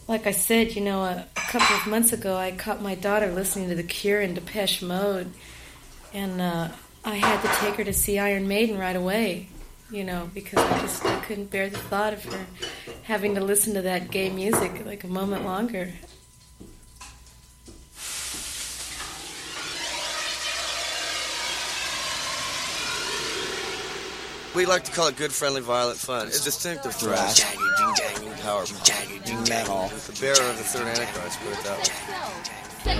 Like I said, a couple of months ago, I caught my daughter listening to The Cure and Depeche Mode, and I had to take her to see Iron Maiden right away, because I couldn't bear the thought of her having to listen to that gay music like a moment longer. We like to call it good, friendly, violent fun. It's distinctive thrash. Power. Metal. The bearer of the third Antichrist, put it that way.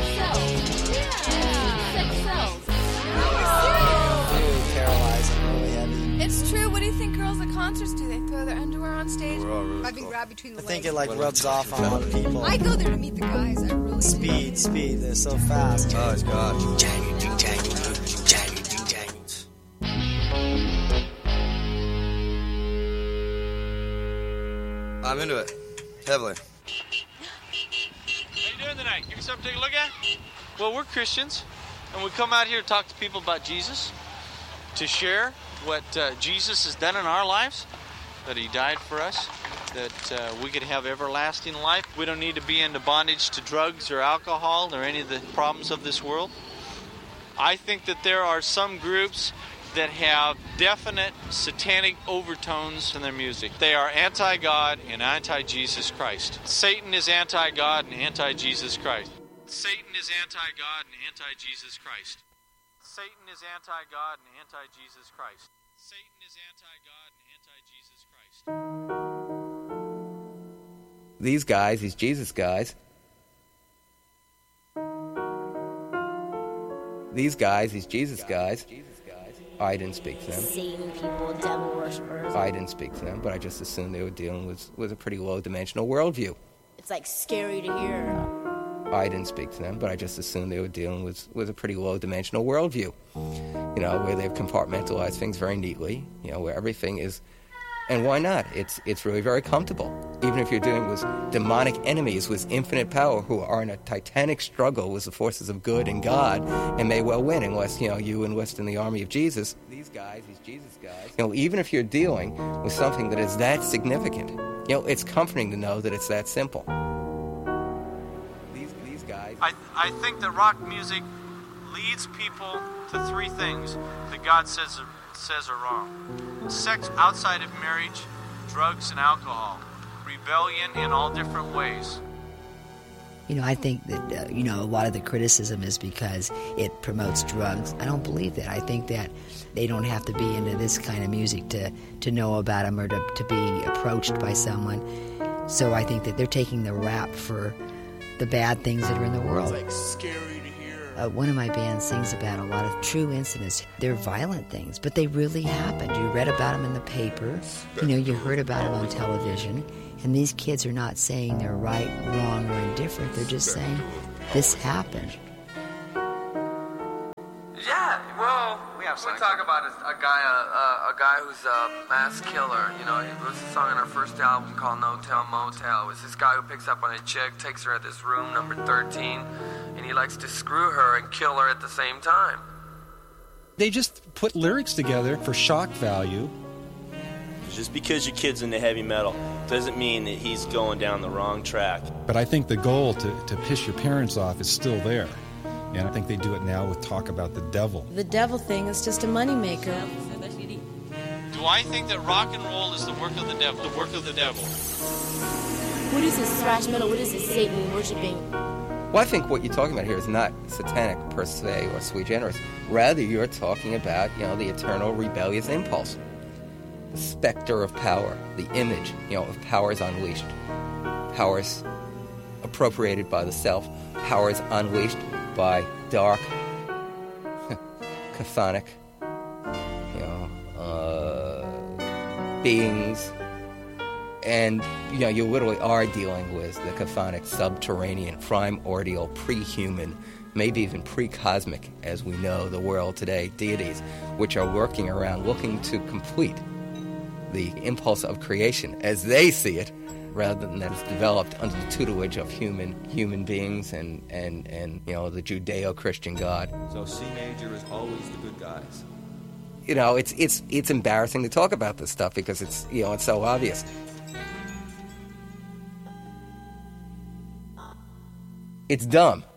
Paralyzing, really heavy. It's true. What do you think girls at concerts do? They throw their underwear on stage? I've been grabbed between the legs. I think it rubs off on a lot of people. I go there to meet the guys. I really Speed. They're so fast. Oh, gosh. I'm into it. Heavily. How you doing tonight? Give me something to take a look at? Well, we're Christians, and we come out here to talk to people about Jesus, to share what Jesus has done in our lives, that he died for us, that we could have everlasting life. We don't need to be into bondage to drugs or alcohol or any of the problems of this world. I think that there are some groups that have definite satanic overtones in their music. They are anti-God and anti-Jesus Christ. Satan is anti-God and anti-Jesus Christ. Satan is anti-God and anti-Jesus Christ. Satan is anti-God and anti-Jesus Christ. Satan is anti-God and anti-Jesus Christ. These guys, these Jesus guys, these Jesus guys, I didn't speak to them. Satan people, devil worshippers. I didn't speak to them, but I just assumed they were dealing with a pretty low-dimensional worldview. It's like scary to hear. I didn't speak to them, but I just assumed they were dealing with a pretty low-dimensional worldview. Where they've compartmentalized things very neatly, where everything is... And why not? It's really very comfortable. Even if you're dealing with demonic enemies with infinite power who are in a titanic struggle with the forces of good and God and may well win unless, you enlist in the army of Jesus. These Jesus guys, even if you're dealing with something that is that significant, it's comforting to know that it's that simple. These guys... I think that rock music leads people to three things that God says are wrong. Sex outside of marriage, drugs and alcohol, rebellion in all different ways. I think that, a lot of the criticism is because it promotes drugs. I don't believe that. I think that they don't have to be into this kind of music to know about them or to be approached by someone. So I think that they're taking the rap for the bad things that are in the world. It's like scary to hear. One of my bands sings about a lot of true incidents. They're violent things, but they really happened. You read about them in the paper. You heard about them on television. And these kids are not saying they're right, wrong, or indifferent. They're just saying, this happened. Yeah, well, we talk about a guy who's a mass killer. It was a song on our first album called No Tell Motel. It was this guy who picks up on a chick, takes her at this room number 13, and he likes to screw her and kill her at the same time. They just put lyrics together for shock value. Just because your kid's into heavy metal doesn't mean that he's going down the wrong track. But I think the goal to piss your parents off is still there. And I think they do it now with talk about the devil. The devil thing is just a moneymaker. Do I think that rock and roll is the work of the devil? The work of the devil. What is this thrash metal? What is this Satan worshipping? Well, I think what you're talking about here is not satanic per se or sui generis. Rather, you're talking about, the eternal rebellious impulse. The specter of power, the image, of powers unleashed. Powers appropriated by the self. Powers unleashed by dark, chthonic, beings. And, you literally are dealing with the chthonic, subterranean, primordial, pre-human, maybe even pre-cosmic, as we know the world today, deities, which are lurking around looking to complete the impulse of creation as they see it, rather than that it's developed under the tutelage of human beings and the Judeo-Christian God. So C major is always the good guys. It's embarrassing to talk about this stuff because it's it's so obvious. It's dumb.